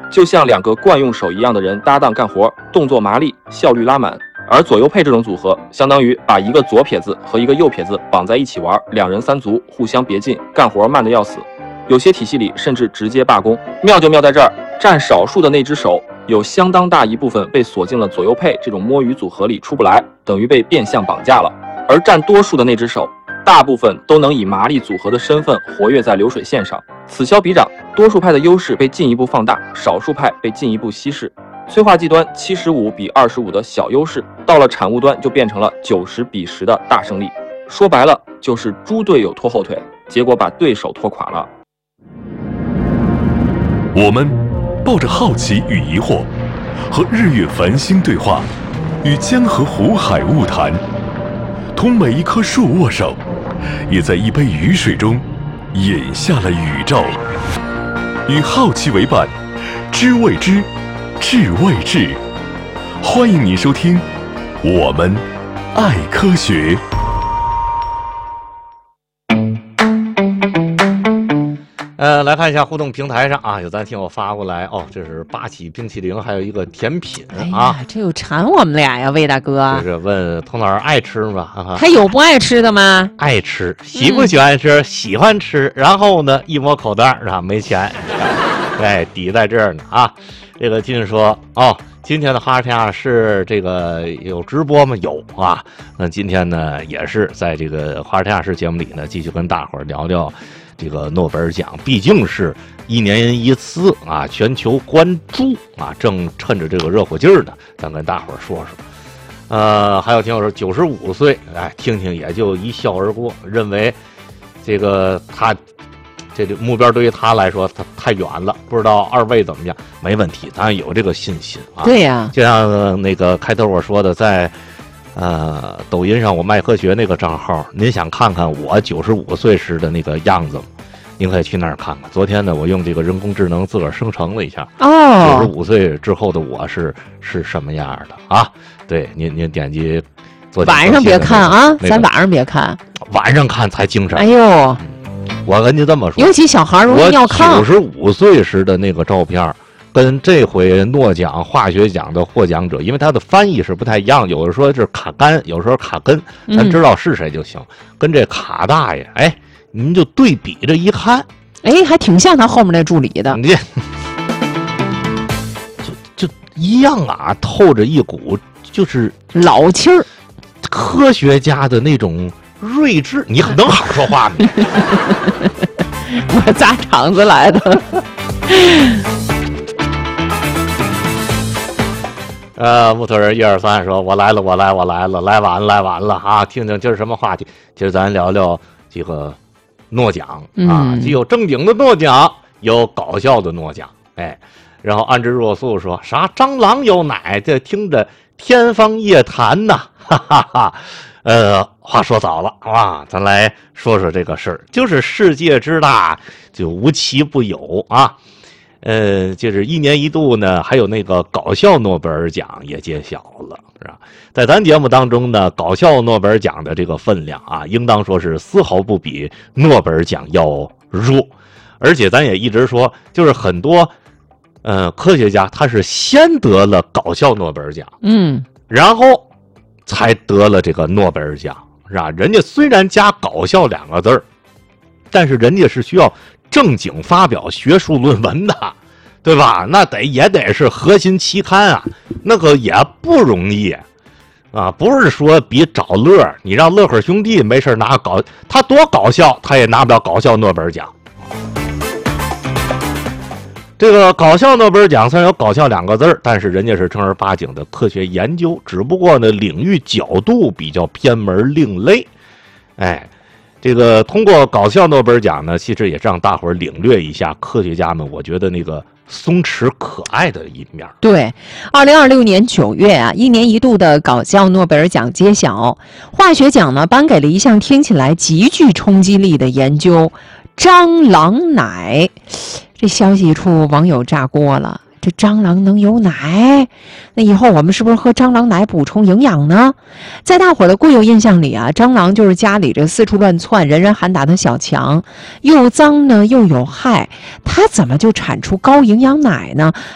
就像2个惯用手一样的人搭档干活，动作麻利，效率拉满。而左右配这种组合，相当于把一个左撇子和一个右撇子绑在一起玩，2人3足，互相别劲，干活慢得要死。有些体系里甚至直接罢工。妙就妙在这儿，占少数的那只手有相当大一部分被锁进了左右配这种摸鱼组合里出不来，等于被变相绑架了。而占多数的那只手，大部分都能以麻利组合的身份活跃在流水线上。此消彼长，多数派的优势被进一步放大，少数派被进一步稀释。催化剂端75比25的小优势，到了产物端就变成了90比10的大胜利。说白了，就是猪队友拖后腿，结果把对手拖垮了。 我们抱着好奇与疑惑，和日月繁星对话，与江河湖海物谈，同每一棵树握手，也在一杯雨水中饮下了宇宙。与好奇为伴，知未知，智未智。欢迎您收听我们爱科学。 来看一下互动平台上啊，有咱听友发过来哦，这是八喜冰淇淋，还有一个甜品啊， 这有馋我们俩呀，魏大哥。 就是问童老师爱吃吗？ 还有不爱吃的吗？ 爱吃，喜不喜欢吃？喜欢吃，然后呢，一摸口袋啊，没钱，哎，底在这儿呢啊。这个金说哦，今天的花天下是这个有直播吗？有啊。那今天呢，也是在这个花天下事节目里呢，继续跟大伙儿聊聊。这个诺贝尔奖毕竟是1年一次啊，全球关注啊，正趁着这个热乎劲儿呢，咱跟大伙儿说说。还有听友说95岁，哎，听听也就一笑而过，认为这个他这个目标对于他来说他太远了，不知道二位怎么样？没问题，咱有这个信心啊。 对呀， 就像那个开头我说的，在抖音上我卖科学那个账号，您想看看我95岁时的那个样子吗？您可以去那儿看看。昨天呢，我用这个人工智能自个儿生成了一下，95岁之后的我是什么样的啊？对，您点击昨天晚上别看啊，咱晚上别看， 晚上看才精神。 哎呦， 我跟您这么说， 尤其小孩容易尿炕。 我95岁时的那个照片，跟这回诺奖化学奖的获奖者，因为他的翻译是不太一样，有的说是卡干，有时候卡根，咱知道是谁就行。跟这卡大爷，哎，您就对比着一看， 哎，还挺像他后面那助理的。 你就一样啊，透着一股就是老气儿， 科学家的那种睿智。你能好说话吗？ 我砸场子来的。 木头人123说：“我来了，来晚了啊！听听今儿什么话题？今儿咱聊聊这个诺奖啊，既有正经的诺奖，有搞笑的诺奖。哎，然后安之若素说啥蟑螂有奶，这听着天方夜谭呐，哈哈哈。话说早了啊，咱来说说这个事儿，就是世界之大，就无奇不有啊。”就是1年1度呢，还有那个搞笑诺贝尔奖也揭晓了，是吧？在咱节目当中呢，搞笑诺贝尔奖的这个分量啊，应当说是丝毫不比诺贝尔奖要弱。而且咱也一直说，就是很多科学家他是先得了搞笑诺贝尔奖，然后才得了这个诺贝尔奖，是吧？人家虽然加搞笑2个字儿，但是人家是需要正经发表学术论文的，对吧？那也得是核心期刊啊，那个也不容易啊，不是说比找乐，你让乐呵兄弟没事拿他多搞笑，他也拿不了搞笑诺贝尔奖。这个搞笑诺贝尔奖虽然有搞笑2个字，但是人家是正儿八经的科学研究，只不过呢领域角度比较偏门另类。哎，这个通过搞笑诺贝尔奖呢，其实也让大伙儿领略一下科学家们，我觉得那个松弛可爱的一面。 对，2026年9月啊，1年1度的搞笑诺贝尔奖揭晓，化学奖呢颁给了一项听起来极具冲击力的研究——蟑螂奶。这消息一出，网友炸锅了。这蟑螂能有奶？那以后我们是不是喝蟑螂奶补充营养呢？在大伙儿的固有印象里啊，蟑螂就是家里这四处乱窜、人人喊打的小强，又脏呢又有害，它怎么就产出高营养奶呢？